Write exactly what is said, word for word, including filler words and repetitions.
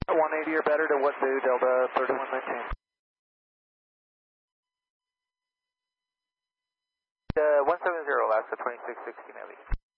one eighty or better to what do Delta thirty-one nineteen? Uh, one seven zero, Alaska twenty-six sixteen Heavy.